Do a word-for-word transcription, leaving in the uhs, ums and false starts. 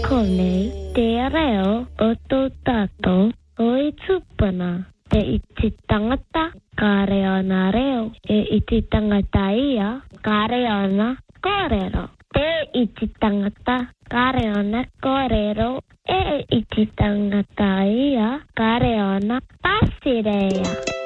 konei te reo o tō tātou o i tupuna. E iti tangata, ka reo ana reo. E iti tangata ia, ka reo ana kōrero. Te iti tangata, ka reo ana kōrero. E iti tangata ia, ka reo ana pasirea.